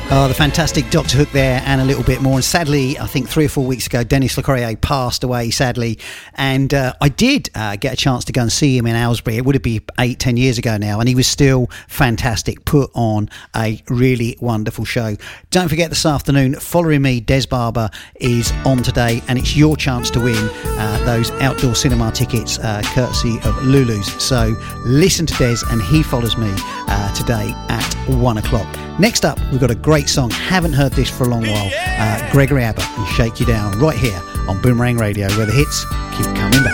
Oh, the fantastic Dr. Hook there, and a little bit more. And sadly, I think 3 or 4 weeks ago, Dennis LeCorrier passed away, sadly. And I did get a chance to go and see him in Aylesbury. It would have been 8-10 years ago now, and he was still fantastic. Put on a really wonderful show. Don't forget this afternoon, Following Me, Des Barber is on today, and it's your chance to win those outdoor cinema tickets courtesy of Lulu's. So listen to Des, and he follows me today at 1 o'clock. Next up, we've got a great song. Haven't heard this for a long while. Gregory Abbott and Shake You Down, right here on Boomerang Radio, where the hits keep coming back.